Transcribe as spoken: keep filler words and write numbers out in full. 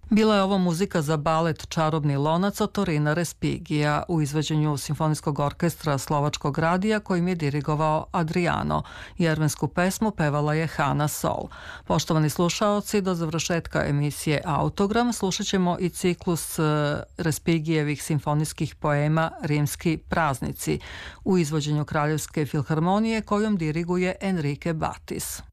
Bila je ovo muzika za balet Čarobni lonac od Torina Respigija u izvođenju Simfonijskog orkestra Slovačkog radija kojim je dirigovao Adriano. Jermensku pesmu pevala je Hana Sol. Poštovani slušaoci, do završetka emisije Autogram slušat ćemo i ciklus Respigijevih simfonijskih poema Rimski praznici u izvođenju Kraljevske filharmonije kojom diriguje Enrique Batis.